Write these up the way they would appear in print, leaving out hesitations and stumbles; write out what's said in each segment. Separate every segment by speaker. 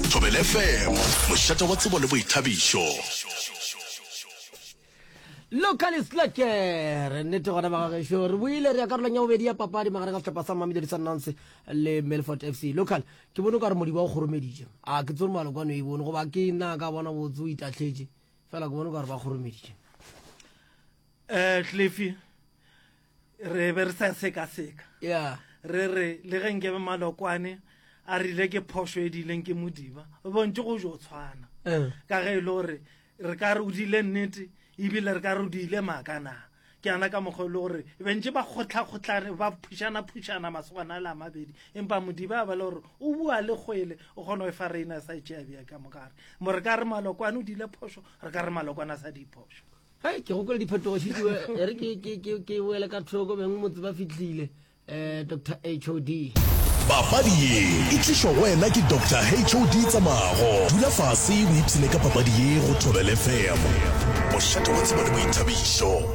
Speaker 1: Thobela FM mošata wa tsebo le boithabišo.
Speaker 2: Local slacker nete gona ba ga sho re buile re ka re nya obedi ya papadi magare ka tlhapa sa Mamelodi Sundowns le Melfort FC. Local ke bone ka re modi ba go goromedije a ke tsone malokwane e bone go ba ke nna ka bona botse o itatlhetse fela ke bone ka re ba goromedije
Speaker 3: Cliffy re bersa seka
Speaker 2: yeah
Speaker 3: re le ge nke malokwane a rile ke phosho e dileng ke modiba bontse go jo tshwana ka ge ile gore re ka re o dile nnete ibile re ka re o dile makana ke ana ka mogolo gore bentse ba khotla ba phushana masogana la mabedi empa modiba ba le gore o bua le kgwele o kgona go fa reina sa tšea ka mogare mo re ka re malokwane o dile phosho re ka re malokwane sa diphosho
Speaker 2: hai ke go kole diphetogo shitiwe re ke wele ka thoko beng motse ba fitlhile Dr. HOD
Speaker 1: Papadi ye e tlišwa wena ke Dr. HOD Tsamago. Dula fase o ipsene ka papadi ye go Thobela FM mošata wa tsebo le boithabišo.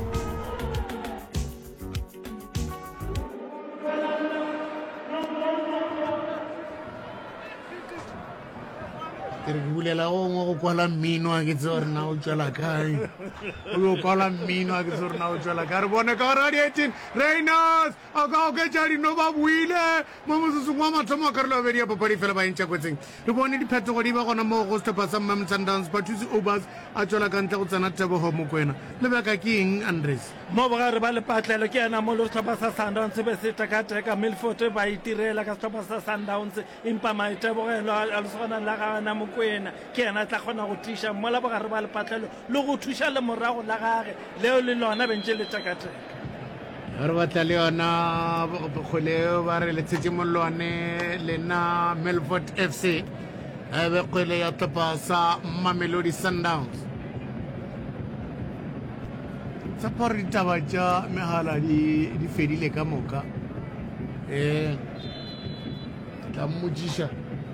Speaker 4: Ke bulela go kwala mmino a ke tsore na o tswela kae o kwala mmino a ke tsore na o tswela kae re bone ka radio 18 Reynolds a ka o ke tšadi no ba buile mo mosusung wa mathomo ka re lo bedi ya papadi fela ba intša kwetseng re bone diphetogo di ba gona mo go Stapa sa Mamelodi Sundowns Pathusi Obas a tswela ka ntle go tsena Tebogo Mokoena le baka ke eng Andres
Speaker 3: mo ba re ba le patlelo ke ena mo lo Stapa sa Sundowns be se taka Melfort ba itirela ka Stapa sa Sundowns impa maitebogelo a le sona la ga na kwena ke ena tla khona go tisha mola ba re ba le patlelo le go thusha le morago la gage leo le lona bentse le takateka
Speaker 4: re batla le yona bogoleo ba re le tsetse mollwane le na Melfort FC a be kwele ya Stapa sa Mamelodi Sundowns sa pare ditaba tša megala di fedile ka moka tla mmotšiša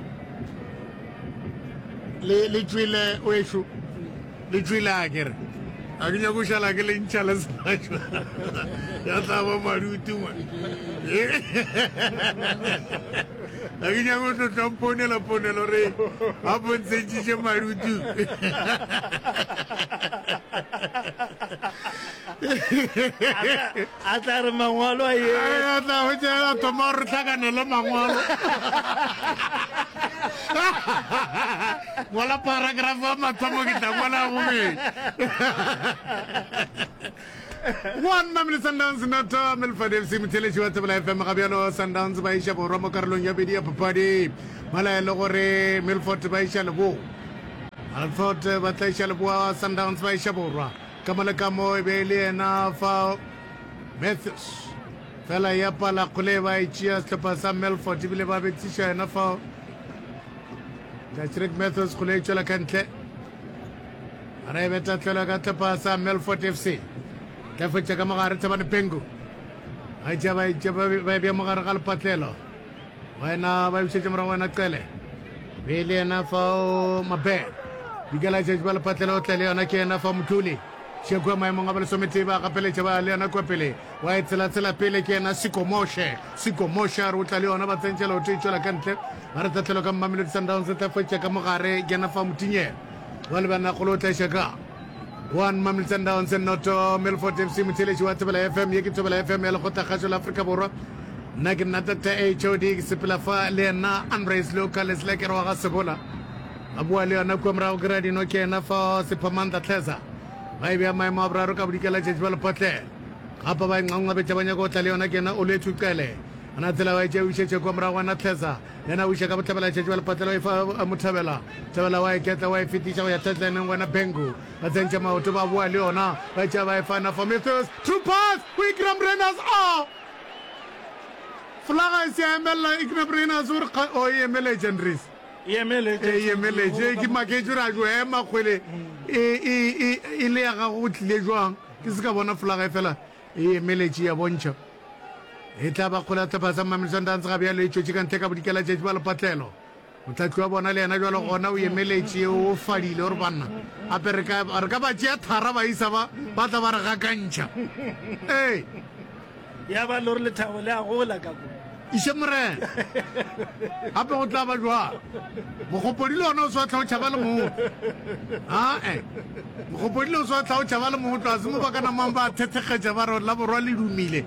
Speaker 4: le tswile o esho le tswile a kere a ke nyako šala ke le ntšha le senašwa ya tlaba marutu a ke nyako tlotla ponelo re a pontšentšiše marutu
Speaker 3: a tla re mangwalo a ye
Speaker 4: a tla go tšela thoma re tlhakanele mangwalo ngola paragraph wa mathomo ke tla ngola gobedi one Mamelodi Sundowns not Melfort FC motheletši wa Thobela FM gabjalo Sundowns ba iša borwa mo karolong ya bedi ya papadi malaelo gore Melfort ba iša leboa Melfort ba tla iša leboa Sundowns ba iša borwa ka maleka mo e be le ena fa Matthews fela ya pala kgole ba itšea Stapa sa Melfort ebile ba betsiša ena fa Patrick Matthews kgole e tšwela ka ntle ara e beta tlela ka Stapa sa Melfort FC tla fetša ka mogare Thabane Pengu a itša ba bja mogare ga lepatlelo wena ba bišetše morago wena Qele pele ena fao Mabe bikela tšetše ba lepatlelo o tla le yona ke ena fa Motlholi Shekwa maemong a ba lesomete ba gapeletše ba le yona kwa pele wa e tsela pele ke ena Sikomoshe re o tla le yona ba tsentše leoto e tšwela ka ntle ba re tatlelo ka Mamelodi Sundowns tla fetša ka mogare ke ena fa Motinyela wa lebana golo o tla išeka one Mamelodi Sundowns noto Melfort FC motheletši wa Thobela FM ye ke Thobela FM ya lekgotla la Afrika Borwa nna ke nna Dr. HOD ke sepela fa le ena Andres Local Slacker wa ga Sebola a bua le yona kwa morago ke radino ke ena fa Sephamanda Tlheza ba e bea maemo a boraro ka bodikela tšetše ba lepotlelo gapa ba enqangwa betša ba nyaka o tla le yona ke ena Olethu Qele ana tsela wa itše o išetše kwa morago wana Tlheza yena o iša ka botlhabela tšetše ba lepotlelo e fa Motlhabela wa e ketla wa e fetiša go ya tatlaneng wena Pengu ba tsentše maoto ba bua le yona ba tšea ba e fana for Matthews true pass go Ikram Reynolds flaga e se a emelela Ikram Reynolds o e emeletše Andres emeletše ke maketše ra jo ema kgwele e le ya gago go tlile jwang ke se ka bona flaga e fela e emeletše ya bontšha e tla ba kgola Stapa sa Mamelodi Sundowns ga bjalo e tšwetše ka ntle ka bodikela tšetše ba lepatlelo motlatli wa bona le yena jalo gona o emeletše o fadile gore banna gape re ka ba tšea thara ba isa ba tla ba re gakantšha
Speaker 3: ya ba le gore lethabo le a gola ka ko
Speaker 4: Ishamre. Apa go tla ba jwa. Mogopodi le ona o swa tla o tšhaba le mo. Mogopodi le o swa tla o tšhaba le mo tla se mo ba kana mamba thethekgetša ba re la borwa le dumile.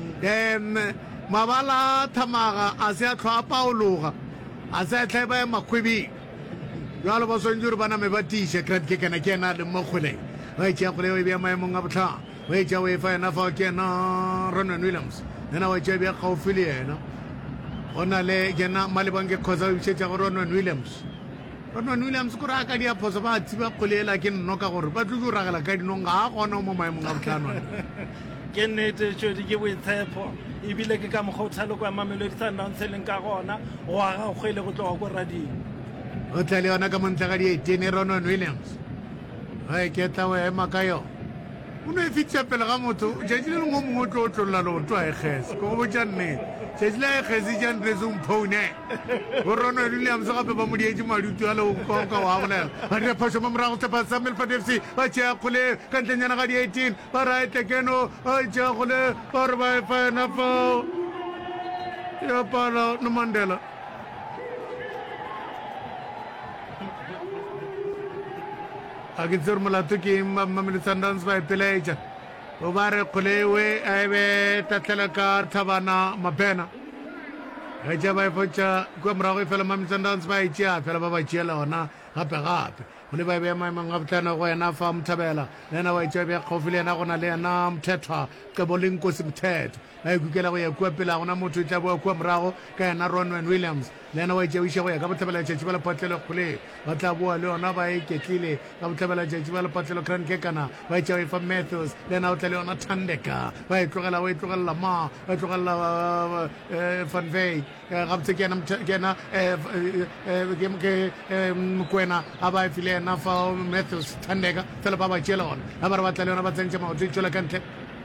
Speaker 4: Mabala thamaga a se a tlhoa paologa. A se a tlheba ya makhwebi. Jalo ba swantse bana me ba tisha krat ke kana ke na le mogoleng. Ba itse go le o bia maemong a botlha. Ba itse o e fa na fa ke na Ronwen Williams. Nena wa itse bia gaufi le yena. Ona le kena malebange khoza o itse go Ronwen Williams. Ronwen Williams go ra ka dia phoso ba tsiba kholela ke nno ka gore ba tlo ragela ka dinong ga gona mo maemong a botlhanwana.
Speaker 3: Ke nnete tšodi ke boitshepo ebile ke ka mokgothalo kwa Mamelodi Sundowns leng ka gona wa ga go ile go tloga go radio
Speaker 4: o tla le yona ka montle ga di 18 Ronwen Williams ai ke tla wa ema ka yo o ne fitse pele ga motho je le ngo mongwe tlo tlolla lo twa e kges go bo janne je le kgesi jan re zum phone go Ronwen Williams ga be ba mo di madutu a lo ko ka wa bona ba re phosho mo mra go tsepa sa Melfort FC ba tšea kgole ka ntlenyana ga di 18 ba ra etekeno a tšea kgole ba re ba fa na fa ya pala no Mandela Agizur mulato ki Mamelodi Sundowns ba peleja o bare kholewe aibe tatlalaka thabana mapena ga ba focha go mrago fela Mamelodi Sundowns ba itšea fela ba tšela ona gape mo le ba be maemong a botlhana go yena fa Mthabela lena wa itšea be kgofile na gona le yena Mthethwa ka boleng ko se Mthetho a ikukela go ya kwa pela gona motho tla bo kwa mrago ka yena Ronwen Williams lena wa itšea go ya ka Mthabela tšetši ba le patlelo khole ba tla boa le ona ba iketlile ka Mthabela tšetši ba le patlelo Grand Kekana ba itšea fa Matthews lena o tla le ona Thandeka ba itlogela ma ba itlogela Van Wyk ga botse ke na ke Mokoena a ba file na fa Matthews Thandeka fela ba tšela ona a ba re batla le ona ba tsentse mo tšo tšola ka ntle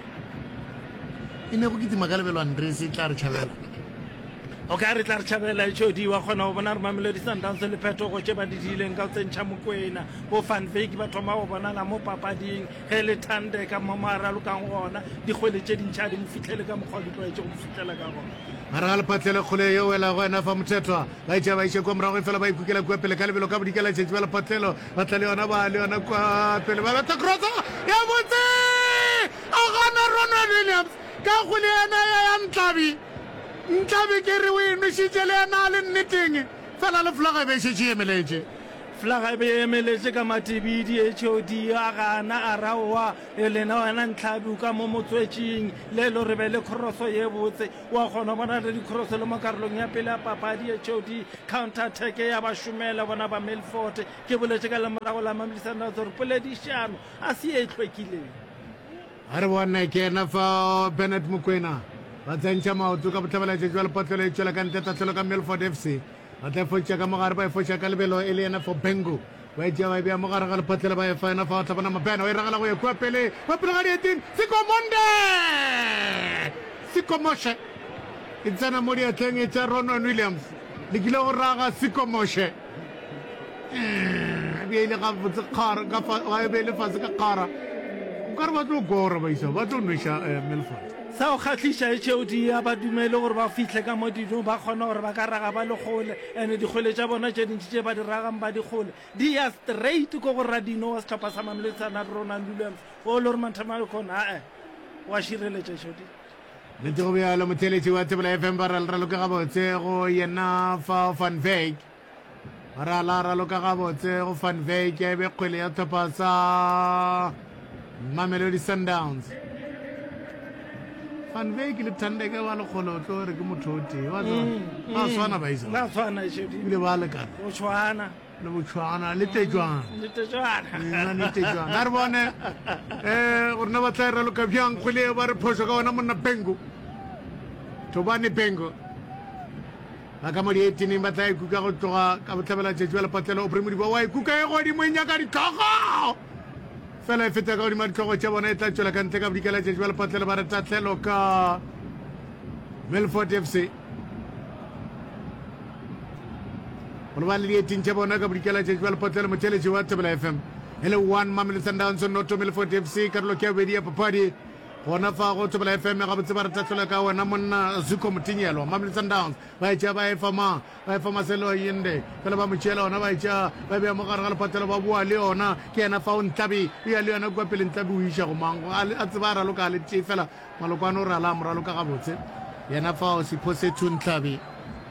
Speaker 4: ine go kitima ka lebelo Andres tla re tšhabela
Speaker 3: o ka re tla re tšhabela tšodi wa kgona go bona re Mamelodi Sundowns le phetogo tše ba di dileng ka tsentšha Mokoena bo Van Wyk ba thoma go bonala mo papading ge le Thandeka mo maralo ka gona dikgwele tše dintšha di mo fitlhele ka mokgwa di tlwaetše go fitlhela ka gona
Speaker 4: mara ga lepatlele kgole yo wela go ena fa Mthethwa ba itšea ba iše kwa morago fela ba ikukela kua pele ka lebelo ka bodikela tšetši ba lepatlelo ba tla le yona ba le yona kwa pele ba beta crossa ya botse a gana Ronwen Williams ka kgole yena ya Ntlabi ke re o enošitše le yena a le nneteng fela le flaga e be šetše emeletše
Speaker 3: flaga be emeletše ka matebedi HOD a gana a raoa lena wena Ntlabi ka mo motswetšing le lo re be le crosso ye botse wa kgona bona le di-cross le mo karolong ya pele ya papadi HOD counter attack ya ba šomela bona ba Melfort ke boletše ka lemorago la Mamelodi Sundowns gore poledišano a se e hlwekileng
Speaker 4: a re bona ke ena fa Bernard Mokoena ba tsentšha maoto ka Botlhabela tšetši ba lepatlelo e tšwela ka ntle tatlhelo ka Melfort FC ba tla fotša ka mogare ba e fotša ka lebelo e le yena for Bengo ba itšea ba e bea mogare ga lepatlelo ba e fa yena fa o tlhabana mapena o e ragela go ya kua pele ba pele ga di-18 Sikomoshe e tsena mo diatleng e tša Ronwen Williams le kile go raga Sikomoshe e beile gabotse kgara ga e beile fase ka kgara o kare ba tlo gora ba isa ba tlo nweša Melfort
Speaker 3: sa o kgatlhiša HOD ya ba dumele gore ba fitlhe ka mo dinong ba kgona gore ba ka raga ba legole and dikgwele tša bona tše dintši tše ba di ragang ba dikgole di ya straight ko go radino wa setlhopha sa Mamelodi Sundowns Ronwen Williams o le gore Manthamalokon wa šireletša HOD
Speaker 4: nete go bjalo motheletši wa Thebela FM ba raloka gabotse go yena fa Van Wyk ba raloka gabotse go Van Wyk ya be kgwele ya setlhopha sa Mamelodi Sundowns Van Wyk le Thandeka ba lekgolo o tlo re ke motho o tee ba swana ba isa
Speaker 3: ba swana
Speaker 4: ebile ba lekana
Speaker 3: o tshwana
Speaker 4: le botshwana le tejwana ga re bone gore na ba tla e raloka bjang kgwele ba re phoso ka ona monna Bengo Thobane Bengo ba ka mo di-18 ba tla ikuka go tloga ka Botlhabela tšetši ba lepatlelo o primodiba wa ikuka e godimo e nyaka ditlhogo fela e feta ka godimo ditlhogo tša bona e tla tšwela ka ntle ka bodikela tšetši ba lepatlelo ba re tatlhelo ka Melfort FC go ba le di-18 tša bona ka bodikela tšetši ba lepatlelo motheletši wa Thebela FM e le 1 Mamelodi Sundowns noto Melfort FC karolo ke ya bobedi ya papadi gona fa go tsebela FM ga botse ba re tatlola ka wena monna Zuko Mutinyelwa Mamelodi Sundowns ba itša ba efama selo yende fela ba motšhela ona ba itša ba bea mogare ga lephatelo ba bua le yona ke yena fa o Ntlabi ya le yona kwa pele Ntlabi o iša go mango a tseba a raloka le tee fela malokwane o re ala moraloka gabotse yena fa o Siphosethu Ntlabi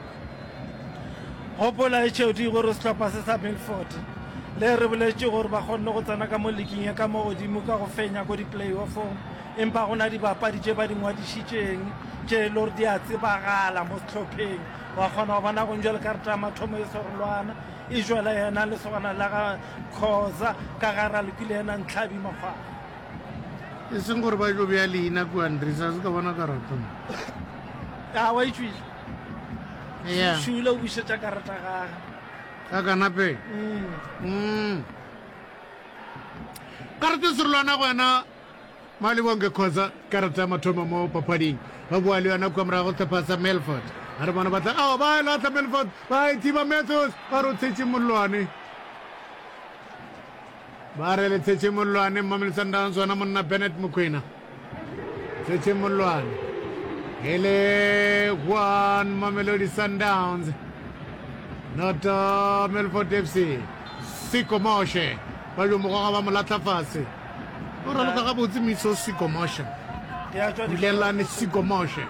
Speaker 3: gopola e tšeo di gore setlhopha se sa Milford le re boletše gore ba kgonne go tsena ka mo leking ya ka mo godimo ka go fenya ko di-playoffong empa go na dibapadi tše ba dingwadišitšeng tše e le gore di a tsebagala mo setlhopheng wa kgona go bona gonjwa le karata ya mathomo e sorolwana e jwela yena le sogana la ga Khoza ka gara lekile yena Ntlabi Magwaba
Speaker 4: e seng gore ba jo bea leina ko Andresa se ka bona karata
Speaker 3: a wa itšwile
Speaker 4: yeah
Speaker 3: šule o bušetša karata gage
Speaker 4: ka kanape karata e serolwana go wena Malibonge Khoza karata ya mathomo mo papading ba bua le yona kwa morago tepasa Milford a re bona batla ba latla Milford ba itiba Matthews ba re tshetse mollwane ba re le tshetse mollwane Mamelodi Sundowns wona monna Bennett Mokoena tshetse mollwane ele one Mamelodi Sundowns not Milford FC Siko Moshe ba yo mogoga ba molatla fase o raloka ga botse miso Siko Moshe bulelane Siko Moshe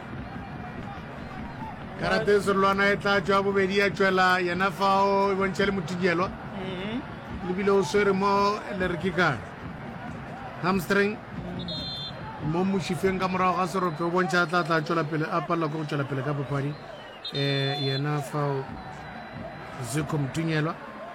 Speaker 4: karate e serolwana e tla tswa bobedi ya tswela yena fao e bontšha le Mutinyelwa lebile o swere mo le re ke kae hamstring mo mošifeng ka morago ga serope o bontšha tla tswela pele a palela ko go tswela pele ka papadi yena fao Zuko Mutinyelwa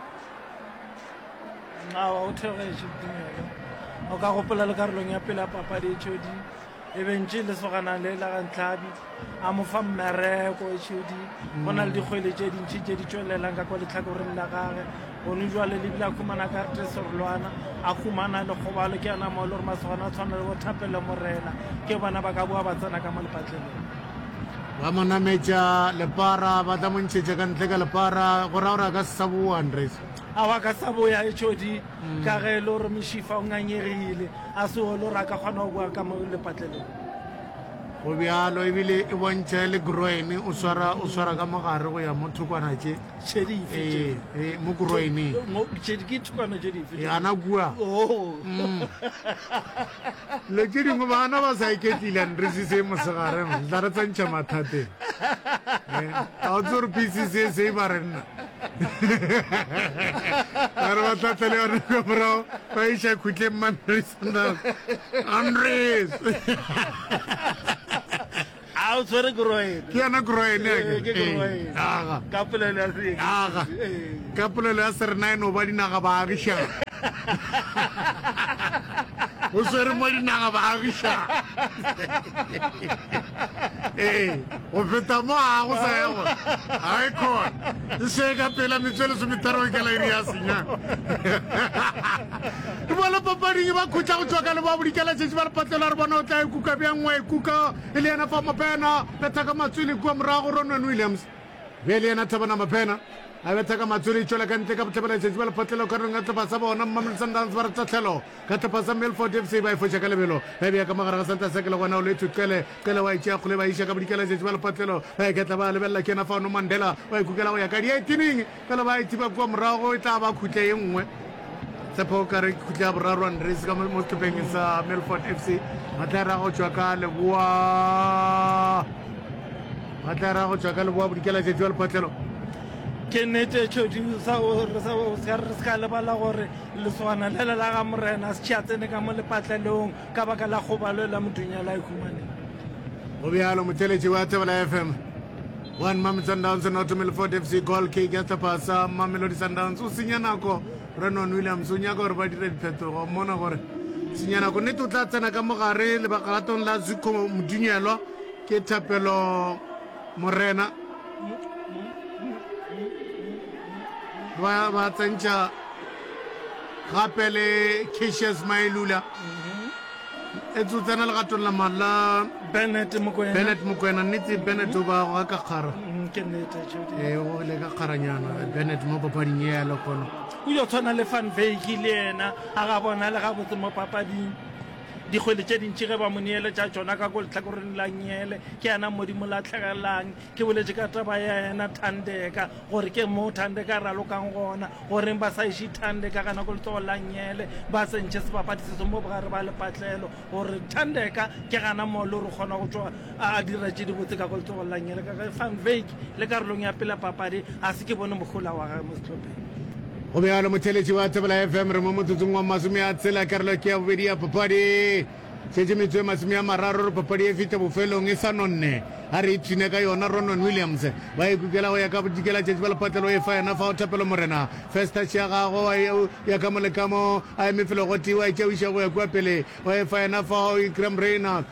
Speaker 3: o theogetše Mutinyelwa o ka gopola le karolong ya pele ya papadi e tšhodi e bentše le sogana le la ga Ntlabi a mo fa mmereko e tšhodi go na le dikgwele tše dintšhi tše di tšwelelang ka kwa letlhakoreng la gage gone jwale lebile a khumana karate serolwana a khumana le kgobalo ke yana mo le gore masogana a tshwana le go thapele morena ke bona ba ka boa ba tsena ka mo lepatleleng
Speaker 4: ba monametša lepara ba tla montšhetša ka ntle ka lepara go raya gore a ka se sa boa Andres
Speaker 3: a wa ka sa boya e tšhodi ka ge e le gore mešifa o ngangegile a se o le gore a ka kgona go boa ka mo lepatleleng
Speaker 4: go bjalo ebile e bontšha le groine o swara ka mogare go ya mo thokwana tše mo groineng
Speaker 3: ke thokwana tše dife
Speaker 4: ana kua le tše dingwe bana ba sa iketlile Andresise mosegare tla re tsantšha mathateng a o tse gore PCC se e ba re nna a re ba tlatla le yone ka morago ba iša khutleng Mamelodi Sundowns Andres
Speaker 3: a o tshwere groine
Speaker 4: ke yana groine ka polelo ya Serenine o ba dinaga ba agišana o swere mo dinaga ba agišana go feta mo a go sa ego ga e kgona e se ka pela metswele sometharong ka lairi ya senyang ke bola papading ba khutla go tswa ka le ba bodikela tšetše ba lepatlela re bona o tla e kuka bjang wa e kuka e le yena fa Mapena betha ka matswele kua morago Ronwen Williams be le yena Thabana Mapena a betha ka matswele e tšwela ka ntle ka botlhabela tšetše ba lepatlela ka reng ka tlepa sa bona Mamelodi Sundowns ba re tsatlhelo ka tlepa sa Milford FC ba e fotša ka lebelo ba bea ka mogare ga Santa Sekele gona o le thutkele wa itšea kgole ba iša ka bodikela tšetše ba lepatlelo ba eketla ba lebelela ke yena fano Mandela ba e kukela go ya ka di-18ing fela ba e thiba kua morago e tla ba khutle ye nngwe tshepo o kare khutle ya boraro Andres ka mo setlhopheng sa Milford FC ba tla ra go tswa ka leboa bodikela tšetše ba lepatlelo
Speaker 3: ke nnete tšhodi re ska lebala gore lesogana lela la ga morena se tšea tsene ka mo lepatlelong ka baka la kgobalo la Mutinyelwa a ikhumaneng
Speaker 4: go bjalo motheletši wa Thebela FM one Mamelodi Sundowns not Milford FC goal kick ya tepasa Mamelodi Sundowns o senya nako Ronwen Williams o nyaka gore ba dire diphetogo mona gore senya nako nnete o tla tsena ka mogare lebakalatong la Zuko Mutinyelwa ke Thapelo Morena ba tsentša gape le Cassius Mailula e tsotsena legatong la mala
Speaker 3: Bennett
Speaker 4: Mokoena nnete Bennett o ba go ka kgara
Speaker 3: ke nnete
Speaker 4: go le ka kgaranyana Bennett mo papading e yalo kono
Speaker 3: o yo tshwana le Van Wyk le ena a ga bona le ga botse mo papading dikgwele tše dintši ge ba mo neele tša tšona ka ko letlhakoreng la nyele ke yana modimo la tlhagelang ke boletše ka taba ya yena Thandeka gore ke mo Thandeka ralokang gona goreng ba sa iše Thandeka gana ko letsogo la nyele ba sentšhe sebapadi se mo bogare ba lepatlelo gore Thandeka ke gana mo le re kgona go tšwa a dira tše dibotse ka ko letsogo la nyele ka ge Van Wyk le karolong ya pela papadi a se ke bone mogola wa gage mo setlhopheng
Speaker 4: go bealo motheletši wa Thobela FM re mo motsotsong wa masome a tsela karolo ke ya bobedi ya papadi šetše metswe masome a mararo re papadi e feta bofelong e sa nonne a re ipshine ka yona Ronon Williams ba ikukela go ya ka bodikela tšetši ba lepatelo e fa yena fa o thapelo morena first touch ya gago ya ka molekamo a emefelo go tiwa tšeoiša go ya kua pele o e fa yena fa o ikram reina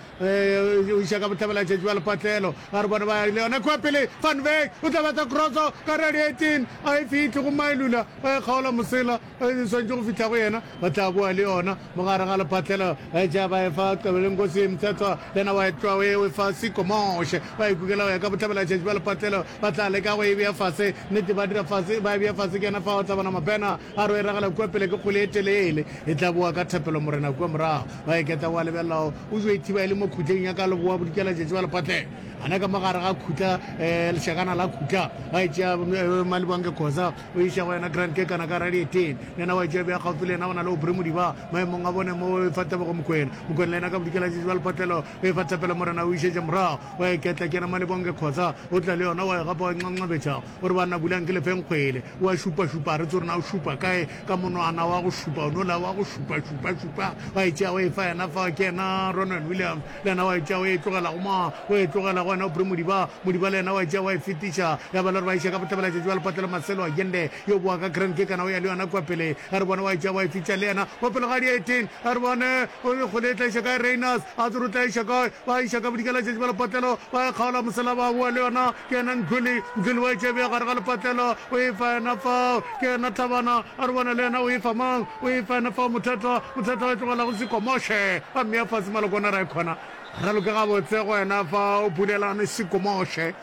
Speaker 4: o iša ka botlhabela tšetši ba lepatlelo ga re bona ba le yona kua pele Van Wyk o tlabatsa crosso ka radi 18 a e fitlhe go maelula a e kgaola mosela a e swantse go fitlha go yena ba tla boa le yona mo gare ga lepatlelo a ja ba e fa qabeleng go se mtsetswa lena wa e tloa o e fa Sikomoshe ba ikukela go ya ka botlhabela tšetši ba lepatlelo ba tla leka go e bea fase nnete ba dira fase ba bea fase ke yena fa o tsabana mapena a re o e ragala kua pele ke kgole e telele e tla boa ka thapelo morena kua morago ba eketa wa lebelelao o jo e thiba e le mo khutleng ya ka leboa bodikela tšetši ba lepatlelo ana ka magare ga khutla lešakana la khutla ba etšea Malibonge Khoza o iša go yena Grand Kekana ka radi 18 nena wa etšea bea gaufi le ena o na le o Modiba maemong a bone mo fatebego mokwena le ena ka bodikela tšetši ba lepatlelo o e fathapelo morena o išetše morago wa eketla ke ena Malibonge Khoza o tla le yona wa e gapa wa nqabetšago gore banna bulang ke lefeng kgwele wa šupa-šupa re tse rena o šupa kae ka monwana wa go šupa o nola wa go šupa wa etšea o e fa yena fa ke ena Ronan Williams le ena wa etšea o e tlogela goma o e tlogela go yena o Modiba le ena wa etšea wa e fetiša ya ba le re ba iša ka botlhabela tšetši ba lepatlelo Marcelo Allende yo boa ka Grand Kekana o ya le yona kua pele a re bone wa etšea wa e fetša le ena wa pele ga di 18 a re bone kgole e tla iša kae Reiners a tsoro tla iša kae ba iša ka bodikela tšetši ba lepatlelo ba e kgaola mosela ba boa le yona ke ena Ntlhuli wa etšea bea gare ga lepatlelo o e fa yena fao ke ena Thabana a re bone le ena o e fa mang o e fa yena fao mothata o e tlogela go Sikomoshe a mmea fase malokwana ra e kgona raloke ga botse go wena fa o pulelane Sikomoshe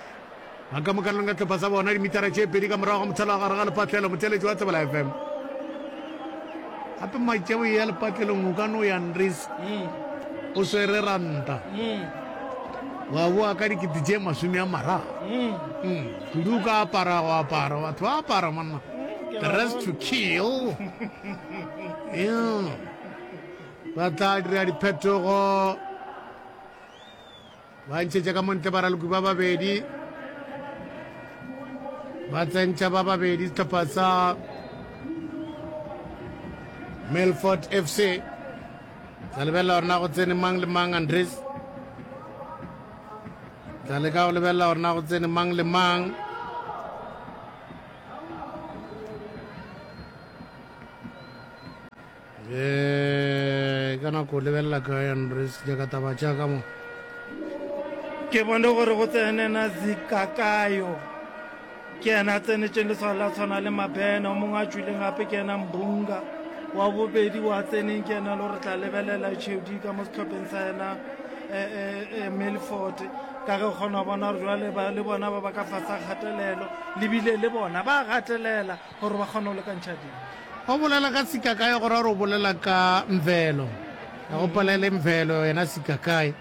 Speaker 4: a ka mokaleng ka tlhopha sa bona dimitara tše pedi ka morago ga mothelo a gare ga lepatlelo motheletši wa Thobela FM gape matšeo ya lepatlelong o ka no ya Nris o swere ranta wa boa ka dikete tše masome a marago kudu ka apara go apara batho ba apara manna the rest to kill ba tla dira diphetogo ba ntšhetša ka montle baralokwi ba babedi ba tsentšha ba babedi setlhopha sa Melfort FC tla lebelela gorena go tsene mang le mang Andres tla leka go lebelela gorena go tsene mang le mang ka nako o lebelela kae Andres jaaka taba tšaka mo
Speaker 3: ke bone gore go tsenena Zikakayo ke ena tsenetšeng leswao la tshwana le Mabena o mongwe a tswileng gape ke ena Mbunga wa bobedi wa tseneng ke ena le gore tla lebelela Chedi ka mo setlhopheng sa ena Melfort ka ge kgona bona gore jale le bona ba ba ka fasa kgatelelo lebile le bona ba gatelela gore ba kgona go lekantšha dilo
Speaker 4: o bolela ka Sikakayo gore o bolela ka Mvelo ya go palele Mvelo yena Sikakayo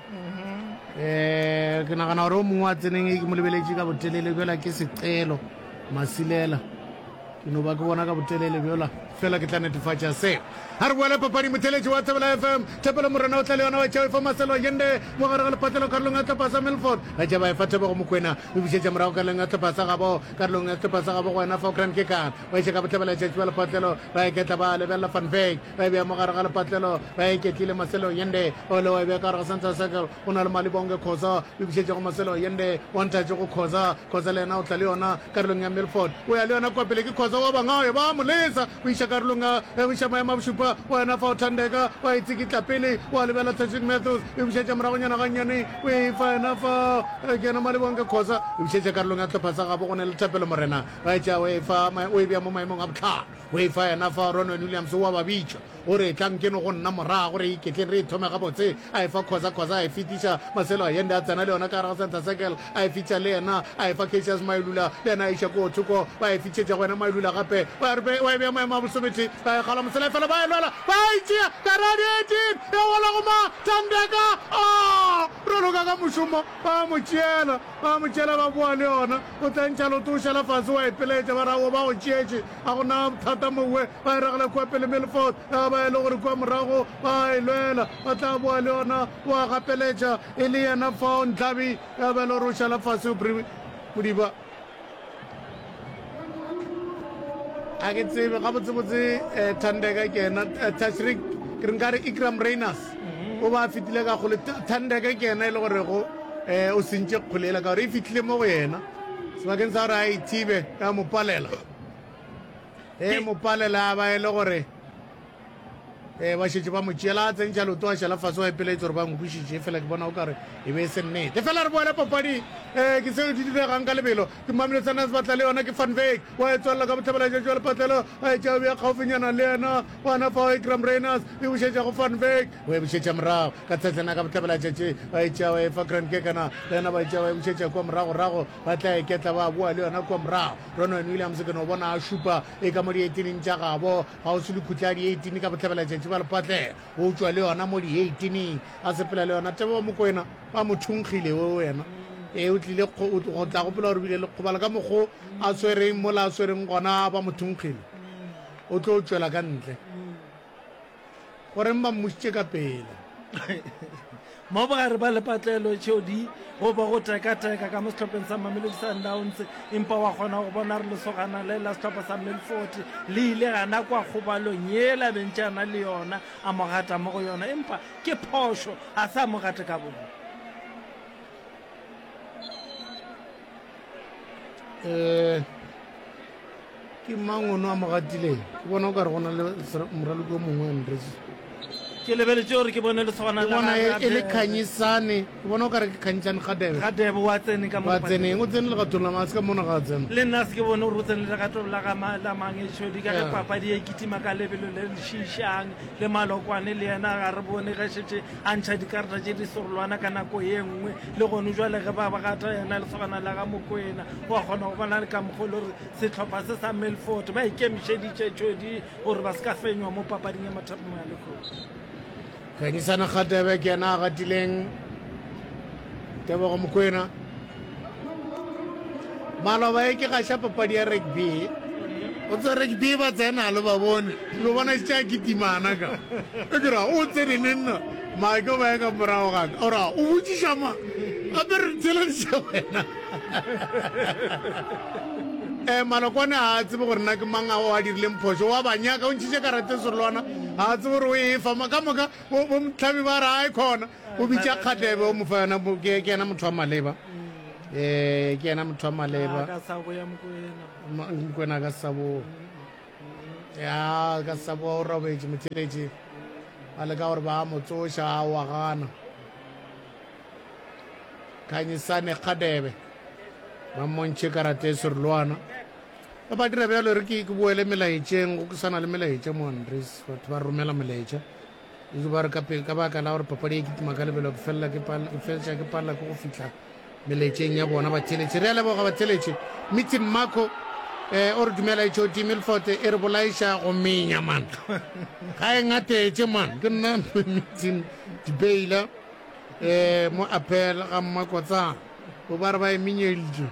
Speaker 4: ke nagana gore o mongwe wa tseneng ke mo lebeletše ka botelele bjola ke Sicelo Masilela ke no ba ke bona ka botelele bjola fela ke tla netefatša seo ga re boele papadi motheletši wa Thobela FM thapelo morena o tla le yona wa tšeo e fa Marcelo Allende mo gare ga lepatlelo karolong ya tlhopha sa Melfort ba tša ba e fa thebego mokwena o bišetša morago karolong ya tlhopha sa gabo karolong ya tlhopha sa gabo go wena fa Grand Kekana ba iša ka botlhabela tšetši ba lepatlelo ba eketla ba lebelela Van Wyk ba e bea mo gare ga lepatlelo ba eketlile Marcelo Allende o le wa e bea ka gare ga Central Circle o na le Malibonge Khoza o bišetša go Marcelo Allende o nthatše go Khoza le yena o tla le yona karolong ya Melfort o ya le yona kwa pele ke Khoza wa bangae ba molesa o iša karolong ya iša maemo a bošupa wena fa o Thandeka wa itsikitla pele wa lebela Tashik Mathews o bišetša moragonyana gannyane o e fa ena fa ke ena Malibonge Khoza o bišetša karolong ya tlhopha sa gabo go ne le thapelo morena ba etša o e bea mo maemong a botlhano o e fa ena fa Ronwen Williams wa ba bitša o re tlang ke no go nna morago re iketleng re thome ga botse a e fa khoza a e fitiša Marcelo Allende a tsena le yona ka gare ga center circle a e fitša le yena a e fa Cassius Mailula le yena a iša ko thoko ba e fitšetša go yena Mailula gape wa e bea maemo a bosomete ba e gala mosela fela ba e lwela ba e tšea karadi 18 e gola go ma Thandeka roloka ka mošomo ba mo tšeela ba boa le yona o tlantšha lotošela fase wa epeletša ba rago ba go tšeetše a gona thata mowe ba e regela kua pele Melfort ba e le gore kua morago ba e lwela ba tla boa le yona wa gapeletša e le yena fao Nhlabi ya ba e le gore o šala fase Modiba a ke tsebe ga botsebotse Thandeka ke ena Tashrik ke re nkare Ikram Reyners o ba fitile ka gole Thandeka ke ena e le gorego o sentše kgolela ka gore e fitlhile mo go yena sebakeng sa gore a ithibe ka mopalela mopalela ba e le gore ba šetse ba mo tšeela a tsentša loto a šala fase wa epeletse gore ba nkwišitše fela ke bona o kare e be se nnete fela re boele papadi ke seo di diregang ka lebelo ke Mamelodi Sundowns batla le yona ke Van Wyk wa e tswalela ka botlhabelašetšo le patlelo a e tšea bea gaufinyana le yena wana fao Ikram Reyners e bošetša go Van Wyk o e bošetša morago ka tsetlana ka botlhabelašetše ba e tšea wa e fa Grant Kekana le yena ba e tšea wa e bošetša kua moragorago ba tla e ketla ba boa le yona kua morago Ronwen Williams ke no bona a šupa e ka mo di-18 tša gabo ga o se le khutla di-18 ka botlhabelašetše ba lepatle o tswa le yona mo di-18 a sepela le yona Tebogo Mokoena ba mo thunkgile o wena o tlile go tla gopela gore bile le kgobala ka mokgo a swereng mola a swereng gona ba mo thunkgile o tlo o tswela ka ntle goreng ba mmošitše ka pele
Speaker 3: mo bagare ba lepatlelo tšeodi go ba go teka-teka ka mo setlhopheng sa Mamelodi Sundowns empa wa kgona go bona re lesogana le la setlhopha sa Melfort le ile gana kwa kgobalong yela bentšana le yona a mogata mo go yona empa ke phošo a sa mogate ka bona
Speaker 4: ke mang ono a mogatileng ke bona o ka re gona le moraloki o mongwe Andres
Speaker 3: ke lebeletse gore ke bone lesogana
Speaker 4: bona e le Khanyisane ke bona o ka re ke Khanyisane
Speaker 3: Gadebe wa tsene ka
Speaker 4: ba tseneng o tsene le gatong la maase ka mona ga tsena
Speaker 3: le nna se ke bone gore o tsene le gatong la mangetšhodi ka ge papadi e kitima ka lebelo le lešišang le malokwane le yena ga re bone ge šetse a ntšha dikarata tše di sorolwana ka nako ye nngwe le gone jwale ge ba bagata yena lesogana la ga Mokoena wa kgona go bona le ka mokgwa le gore setlhopha se sa Melfort ba ikemišeditše tšodi gore ba se ka fenywa mo papading ya mathapimo ya lekgoši
Speaker 4: Khanyisane Gadebe ke yena a gatileng Tebogo Mokoena maloba e ke gaša papadi ya rugby o tse rugby ba tsena le ba bone lo bona se tša kitimana ka e ke ra o tsene nna maake ba e ka morago gaka ora o botsiša ma gape re tselediša wena malokwane a tsebe gore nna ke mang o a dirileng phoso wa banyaka o ntšhitše karate serolwana a tsebe gore o e fa ka moka bo Motlhabi ba re a e kgona o bitša Gadebe o mofa yona ke yena motho wa maleba ke yena motho wa maleba Mokoena ka Sabo ya ka Sabo o robetše motheletše a le ka gore ba mo tsoša a wa gana Khanyisane Gadebe ba mmontšhe karate serolwana ba ba dira bjalo re ke boele melaetšeng go sana le melaetša mo Andres batho ba romela melaetša e ba re ka baka la gore papadi e kitima ka lebelo ke feletša ke palela ke go fitlha melaetšeng ya bona batheletše re a leboga batheletše Meeting Marco o re dumela etšo Melfort e re bolaiša go menya man ga e ngatetše man ke nna Meeting Dibeila mo Apple ga Mmakotsa o ba re ba e menyeditše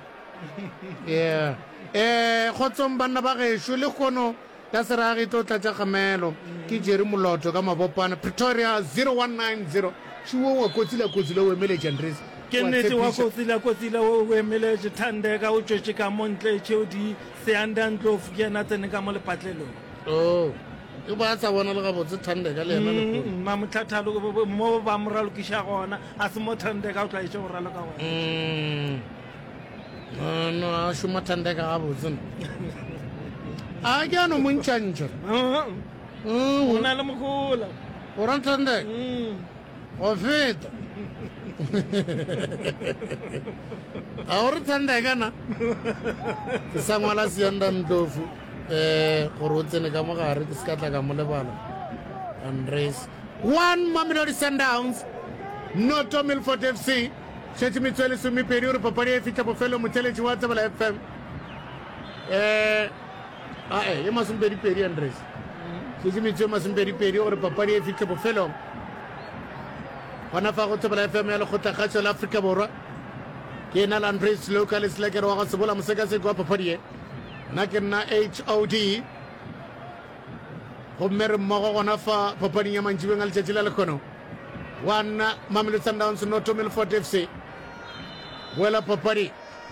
Speaker 4: kgotsong banna ba gešo le kgono ya serage tlo tlatša gamelo ke Jerry Moloto ka Mabopane Pretoria 0190 šiwo wa kotsila o emeletša Andres
Speaker 3: ke nnete wa kotsila o emeletše Thandeka o tšwetše ka montle tšeodi Seandandlof ke yena tsene ka mo lepatlelong
Speaker 4: e ba sa bona le gabotse Thandeka le yena
Speaker 3: mamotlhathalo mo ba moralokiša gona a se mo Thandeka o tlaetše go raloka gona
Speaker 4: no a šoma Thandeka gabotse a ke ano montšhantšha
Speaker 3: o na le mokola
Speaker 4: o ran Thandeka go feta a o re Thandeka na ke sa ngwala Seandandlof gore o tsene ka mogare ke se ka tla ka mo lebala Andres 1 Mamelodi Sundowns Noto Milford FC šetše metswele somepedi gore papadi e fitlha bofelo motheletši wa Tsebela FM e masompedipedi Andres šetše metswe masompedipedi gore papadi e fitlha bofelong gona fa go Tsebela FM ya lekgotlakgatšo la Afrika Borwa ke ena le Andres local slakere wa go sebola mosekaseki wa papadi e nna ke nna HOD gomme re mmogo gona fa papading ya mantšibeng a letšatši la lekgono wa nna Mamelodi Sundowns Noto Milford FC wela papadi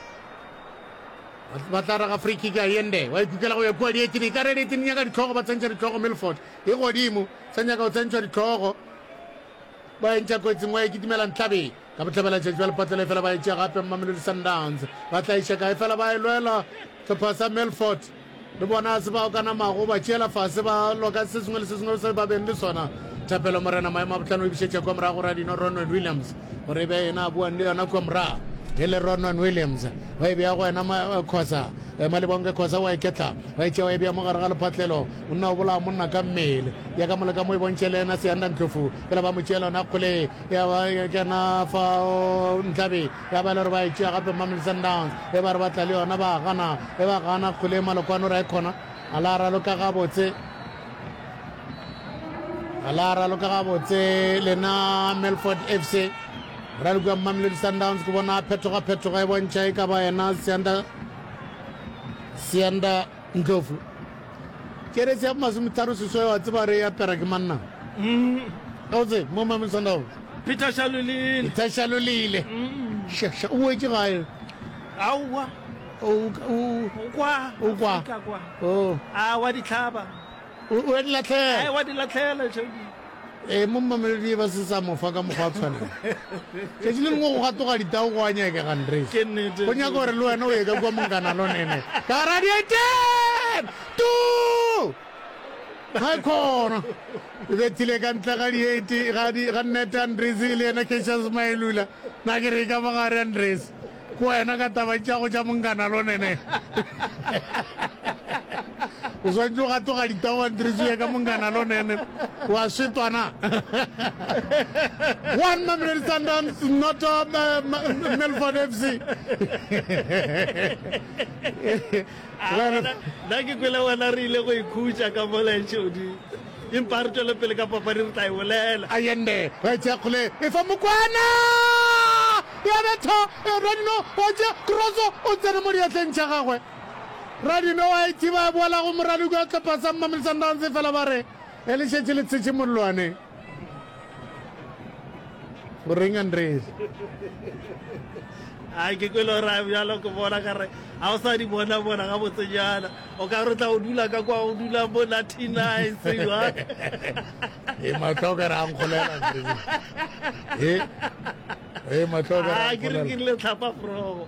Speaker 4: ba tla raga free kick a yende wa ikukela go ya kua dietini ka re dietini nyaka ditlhogo ba tsentša ditlhogo Milford e godimo sa nyaka go tsentšwa ditlhogo ba entša kotsing wa ekitimela ntlhabeng ka botlhabela tšatši ba lepatlele fela ba etša gape Mamelodi Sundowns ba tla iša kae fela ba e lwela tlhopha sa Milford le bona se ba o kana mago ba tšeela fase ba loka se sengwe le se sengwe se ba beng le sona thapelo morena maemo a botlhano o ebišetša kwa morago ra dino Ronwen Williams gore e be ena a buang le yona kwa morago e le Ronwen Williams wa e bea go wena Khosa Malebonke Khosa wa e ketla wa e tšea wa e bea mo gare ga lephatlelo o nna o bolaya monna ka mmele ya ka moleka mo e bontšhe le ena Seanda Ndlovu fela ba mo tšeela ona kgole ya ba kena fa Ntlabe ya ba le gore ba e tšea gape Mamelodi Sundowns e ba re ba tla le yona ba gana e ba gana kgole malokwane ra e kgona a la raloka gabotse lena Milford FC ra le kwa Mamelodi Sundowns ke bona phetoga e bontšha e ka ba ena Seanda Ndlovu ke re se masometharo sesoe wa tseba re apera ke manna gaotse mo Mamelodi Sundowns
Speaker 3: Peter
Speaker 4: Shalolile shasha o wetse gae
Speaker 3: aowa o kwa wa ditlhaba
Speaker 4: o di latlhela
Speaker 3: wa di latlhela
Speaker 4: mo Mamelodi ba se sa mofa ka mokgwa tshwana ke le ngo go gatoga ditao go anyake ga Andres go nyaka gore le wena o ye ka kwa mongana lo nene ka radiator tu ga khona be tile ka ntla ga di ga nnete Andres le ena ke tsa smailula na ke re ka magare Andres ko wena ka taba tša go tša mongana lo nene o swantse o gatoga ditao Andres ye ka mongana lo nene wa shetwana 1 Mamelodi Sundowns Noto Milford FC
Speaker 3: nna ke kwele wena re ile go ikhutša ka molaetšodi empa re tswele pele ka papadi re tla e bolela
Speaker 4: a yende wa tšea kgole e fa mokwana ya betho radino wa tšea kroso o tsene mo diatleng tša gagwe radino wa itse ba boela go moradi kwa tlhopha sa Mamelodi Sundowns fela ba re e le šetše le tsetše molelwane o reng Andres
Speaker 3: a ke kwele gore a bjalo ke bona kare ga o sa di bona ga botsenyana o ka re tla o dula ka kwa o dula mo 99 sejwa
Speaker 4: e matlho ke re a nkgolela
Speaker 3: ke re ke le tlhapa frogo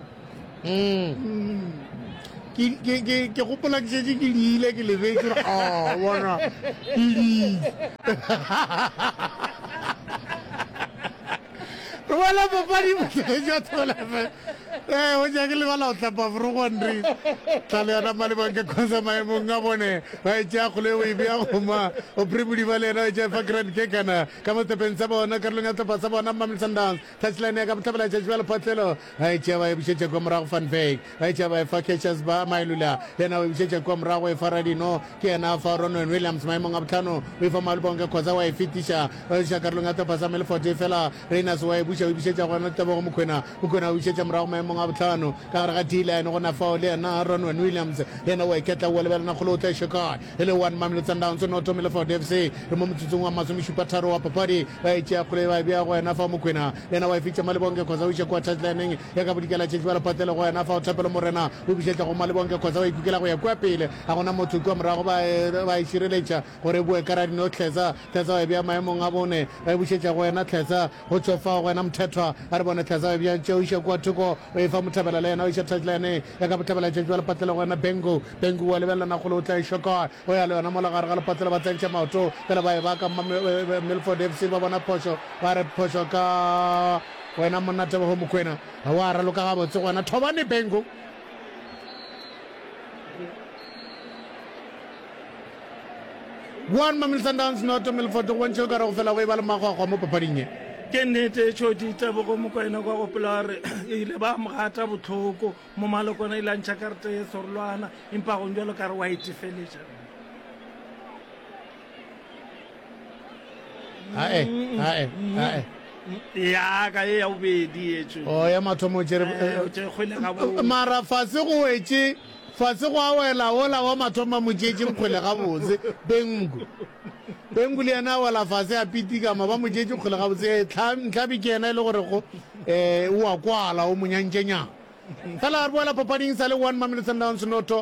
Speaker 4: ke gopola ke šetse ke diile ke lebetse gore a bona ke diile wala papadi ja tolafe o ja ke le bala o tlapa forogo Andres tla le yana Malebonke Khosa maemong a bone ba e tšea kgole o e bea goma o premodi ba le ena o tšea fa grand kekana ka motepeng sa bona karolong ya tlhopha sa bona Mamelodi Sundowns touchline ya ka botlhabela tšatši ba lephatlelo ba e tšea ba e bušetša kwa morago Vanberg ba e tšea ba e fa Catchers ba Mailula yena o e bušetša kwa morago e fa Radino ke yena a fa Ronwen Williams maemong a botlhano o e fa Malebonke Khosa wa e fetiša ba iša karolong ya tlhopha sa Milford e fela Reiners wa e buša o e bušetša gona Tebogo Mokoena o bušetša morago maemong a botlhano ka gare ga D-line gona fao le yena Ronwen Williams yena wa e ketla o lebelana kgolo o tla šoka e le 1 Mamelodi Sundowns Noto Milford FC re mo motsotsong wa masomešupatharo wa papadi ba e tšea kgole ba e bea go wena fa Mokoena yena wa e fiša Malebonke Khosa o iša kwa touchlineng ya ka bodikela tšetši ba lephatlele go wena fa o thapelo morena o bušetša go Malebonke Khosa wa ikukela go ya kwa pele ga gona motho kwa morago ba e šireletša gore e boe ka Radino Tlhesa wa e bea maemong a bone ba e bušetša go wena Tlhesa go tswefa go wena Mthethwa a re bone Tlhesa wa e bea tšeo iša kwa thoko o e fa Mothabela le yena o iša touchline ya ka botlhabela tšetši ba lephatlele go wena Bengu wa lebelelana kgolo o tla e šoka o ya le yona mo legare ga lephatlele ba tsentšha maoto fela ba e baka Milford FC ba bona phošo ba re phošo ka wena monna Tebogo Mokoena wa raloka gabotse go wena Thobane Bengu 1 Mamelodi Sundowns not Milford one sugar of fela way balmago mo papading
Speaker 3: ke nnete tšhodita bogo mokwena kwa gopola gore ile ba mogata botlhoko mo malokwana ile ntšha karete e sorolwana empa go njalo ka re wa itefeletša ya ka e ya bobedi etšo
Speaker 4: o ya mathomo
Speaker 3: kgwele ga bo
Speaker 4: mara fase go wetse fase go awela ola wa mathomo motšetše nkgwele gabotse bengu le yena wala fase a pitika ma ba motšetše nkgwele gabotse ntlhabi ke yena e le gore go o a kwala o monyantšenyana fela re boela papading sa le 1 Mamelodi Sundowns noto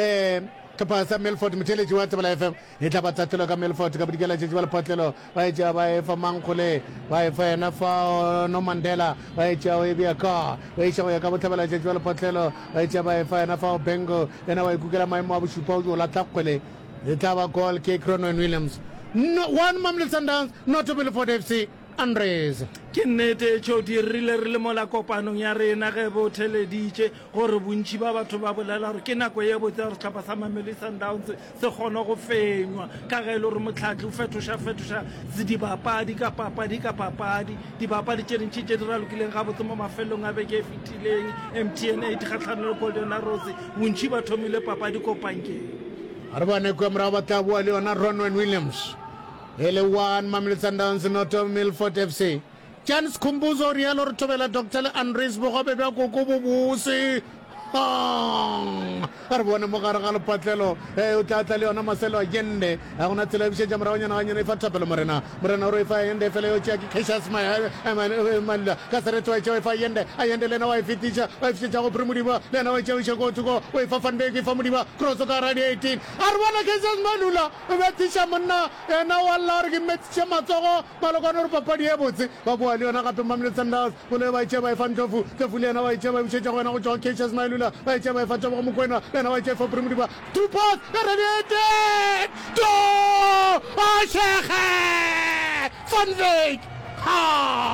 Speaker 4: ka sa Melfort motheletši wa Tsebela FM e tla ba tsatlelo ka Melfort ka bodikela tšetši ba lephotlelo ba etša ba efa mankgole ba efa yena fa no Mandela ba etša o ebia ka ba etša go ya ka botlhabela tšetši ba lephotlelo ba etša ba efa yena fa Bengo yena wa ikukela maemo a bošupa o jo latla kgwele e tla ba goal ke Cronin Williams 1 Mamelodi Sundowns not Melfort FC Andres
Speaker 3: ke nnete tšo di rile re le mola kopanong ya rena ge bo theleditše gore bontši ba batho ba bolela gore ke nako ye botse gore setlhapa sa Mamelodi Sundowns se kgona go fenywa ka ge e le gore motlhatlhi o fetoša dibapadi ka papadi dibapadi tše dintšhi tše di ralokileng ga botse mo mafelong a beke e fetileng MTN 8 kgatlhano le Golden Arrows bontši ba thomile papadi kopankeng
Speaker 4: a re bane kwa morago ba tla bua le yona Ronwen Williams ele 1 Mamelodi Sundowns not Milford FC chance khumbuzo rialo re thobela Dr. Andres Bogobe bja koko bobose a re bone mo gare ga lepatlelo o tla le yona maselo a yende a gona tsela bišetša moraonyana ganyana e fa thapelo morena ore e fa yende fela yo tšea ke Cassius Malila ka sereto wa tšea e fa yende a yende lena wa e fetiša go primodiba lena wa tšea iša kotuko o e fa fandeke e fa modiba crosso ka radio 18 a re bona Cassius Malula o betiša monna ena walla gore ke metiša matsogo malokwane gore papadi e botse ba boa le yona gape Mamelodi Sundowns bole ba tšea ba e fa ntlofu le yena wa tšea ba bišetša go yena go tšwa Cassius Malula ba tšea ba e fa tšaba go mokwena lena wa tšea e fa primodiba two pass ka radio 18 to Ashege Van Wyk ha